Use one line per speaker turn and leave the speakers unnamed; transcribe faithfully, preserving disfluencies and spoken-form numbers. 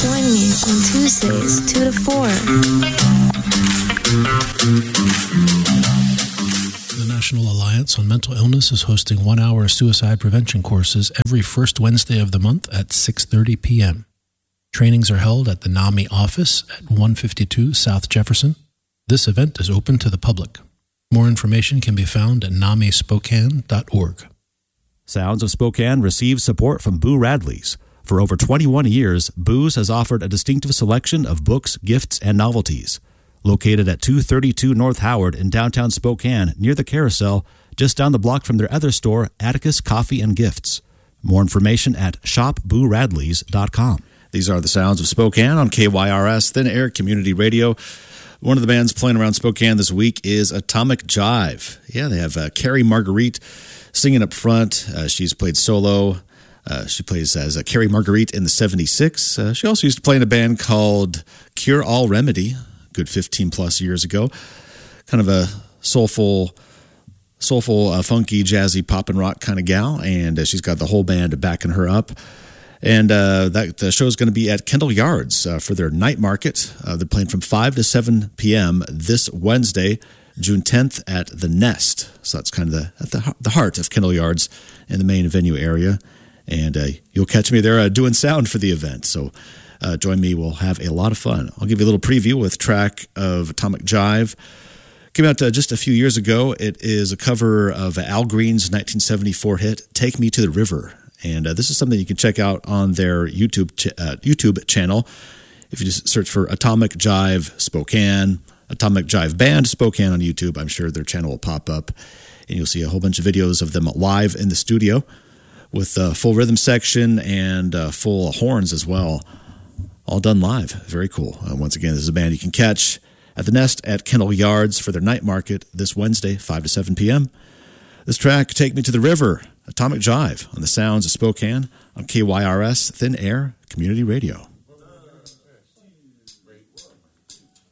Join me on Tuesdays, two to four.
The National Alliance on Mental Illness is hosting one-hour suicide prevention courses every first Wednesday of the month at six thirty p.m. Trainings are held at the NAMI office at one fifty-two South Jefferson. This event is open to the public. More information can be found at nami spokane dot org.
Sounds of Spokane receives support from Boo Radley's. For over twenty-one years, Boo's has offered a distinctive selection of books, gifts, and novelties. Located at two thirty-two North Howard in downtown Spokane, near the Carousel, just down the block from their other store, Atticus Coffee and Gifts. More information at shop boo radleys dot com.
These are the sounds of Spokane on K Y R S, Thin Air Community Radio. One of the bands playing around Spokane this week is Atomic Jive. Yeah, they have uh, Carrie Marguerite singing up front. Uh, she's played solo. Uh, she plays as uh, Carrie Marguerite in the seventy-six. Uh, she also used to play in a band called Cure All Remedy, good fifteen plus years ago. Kind of a soulful, soulful, uh, funky, jazzy, pop and rock kind of gal, and uh, she's got the whole band backing her up. And uh, that the show is going to be at Kendall Yards uh, for their night market. Uh, they're playing from five to seven p.m. this Wednesday, June tenth, at the Nest. So that's kind of the at the, the heart of Kendall Yards in the main venue area. And uh, you'll catch me there uh, doing sound for the event. So uh, join me. We'll have a lot of fun. I'll give you a little preview with a track of Atomic Jive. Came out uh, just a few years ago. It is a cover of Al Green's nineteen seventy-four hit, Take Me to the River. And uh, this is something you can check out on their YouTube ch- uh, YouTube channel. If you just search for Atomic Jive Spokane, Atomic Jive Band Spokane on YouTube, I'm sure their channel will pop up. And you'll see a whole bunch of videos of them live in the studio with a full rhythm section and uh, full horns as well. All done live. Very cool. Uh, once again, this is a band you can catch at the Nest at Kendall Yards for their night market this Wednesday, five to seven p.m. This track, Take Me to the River, Atomic Jive, on the sounds of Spokane on K Y R S Thin Air Community Radio.